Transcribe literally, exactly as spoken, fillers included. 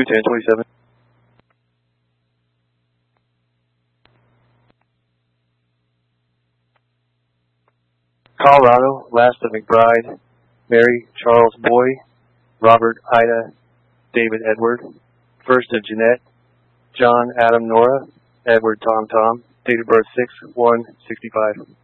two ten twenty-seven. Colorado, last of McBride, Mary Charles Boy, Robert Ida David Edward, first of Jeanette, John Adam Nora, Edward Tom Tom, date of birth six one sixty-five.